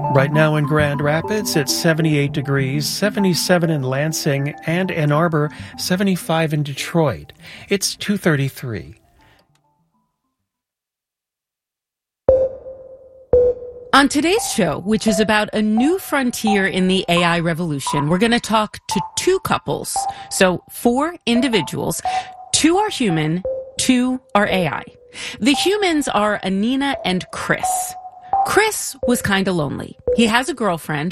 Right now in Grand Rapids, it's 78 degrees, 77 in Lansing and Ann Arbor, 75 in Detroit. It's 2:33. On today's show, which is about a new frontier in the AI revolution, we're going to talk to two couples. So 4 individuals. 2 are human, 2 are AI. The humans are Anina and Chris. Chris was kind of lonely. He has a girlfriend,